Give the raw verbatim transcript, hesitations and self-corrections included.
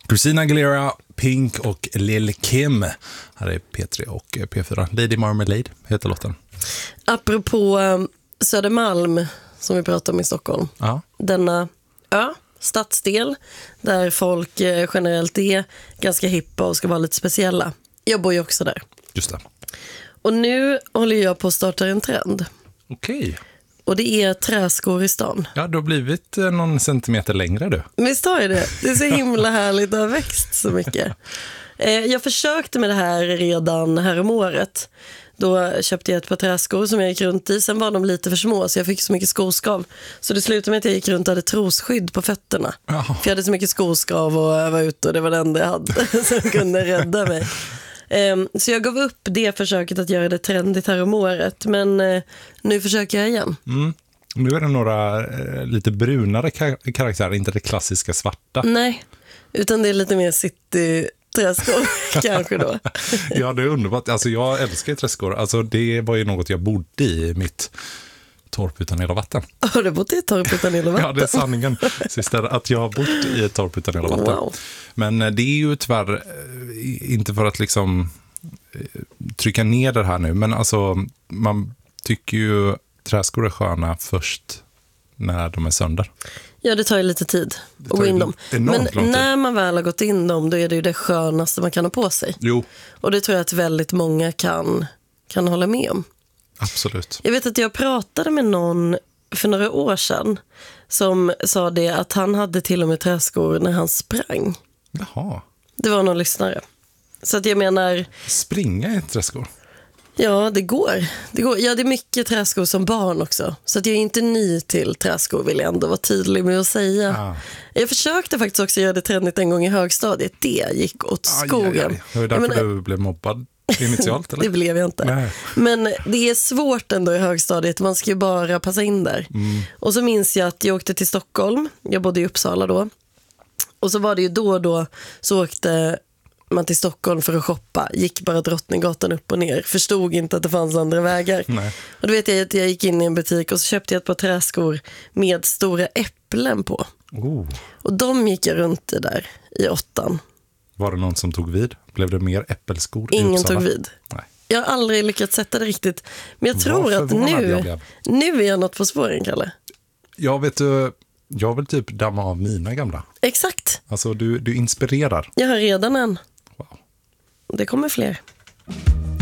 Christina Aguilera, Pink och Lil Kim. Här är P tre och P fyra. Lady Marmalade heter låten. Apropå um, Södermalm som vi pratade om i Stockholm. Ja. Denna ö, stadsdel där folk eh, generellt är ganska hippa och ska vara lite speciella. Jag bor ju också där. Just det. Och nu håller jag på att starta en trend. Okej. Och det är träskor i stan. Ja, du har blivit eh, någon centimeter längre du. Visst har jag det? Det är så himla härligt att ha växt så mycket. Eh, jag försökte med det här redan här om året. Då köpte jag ett par träskor som jag gick runt i. Sen var de lite för små så jag fick så mycket skoskav. Så det slutade med att jag gick runt och hade trosskydd på fötterna. Jaha. För jag hade så mycket skoskav och jag var ute och det var det enda jag hade som kunde rädda mig. Um, så jag gav upp det försöket att göra det trendigt här om året. Men uh, nu försöker jag igen. Mm. Nu är det några eh, lite brunare kar- karaktärer, inte det klassiska svarta. Nej, utan det är lite mer city-träskor kanske då. Ja, det är underbart. Alltså, jag älskar träskor. Alltså, det var ju något jag bodde i mitt torp utan hela vatten. Har du bott i ett torp utan hela vatten? Ja, det är sanningen. Sista, att jag har bott i ett torp utan hela vatten. Wow. Men det är ju tyvärr eh, inte för att liksom eh, trycka ner det här nu. Men alltså, man tycker ju träskor är sköna först när de är sönder. Ja, det tar ju lite tid att gå in dem. Men när man väl har gått in dem, då är det ju det skönaste man kan ha på sig. Jo. Och det tror jag att väldigt många kan, kan hålla med om. Absolut. Jag vet att jag pratade med någon för några år sedan som sa det att han hade till och med träskor när han sprang. Jaha. Det var någon lyssnare. Så att jag menar... Springa i träskor? Ja, det går. det går. Ja, det är mycket träskor som barn också. Så att jag är inte ny till träskor, vill jag ändå vara tydlig med att säga. Ah. Jag försökte faktiskt också göra det trendigt en gång i högstadiet. Det gick åt skogen. Aj, aj, aj. Det var därför menar, du blev mobbad initialt, eller? Det blev jag inte. Nej. Men det är svårt ändå i högstadiet. Man ska ju bara passa in där. Mm. Och så minns jag att jag åkte till Stockholm. Jag bodde i Uppsala då. Och så var det ju då och då så åkte man till Stockholm för att shoppa. Gick bara Drottninggatan upp och ner. Förstod inte att det fanns andra vägar. Nej. Och då vet jag att jag gick in i en butik och så köpte jag ett par träskor med stora äpplen på. Oh. Och de gick jag runt i där i åttan. Var det någon som tog vid? Blev det mer äppelskor? Ingen tog vid. Nej. Jag har aldrig lyckats sätta det riktigt. Men jag tror Varför att nu, nu är jag något på spåren, Kalle. Jag vet du, jag vill typ damma av mina gamla. Exakt. Alltså du, du inspirerar. Jag har redan en. Wow. Det kommer fler.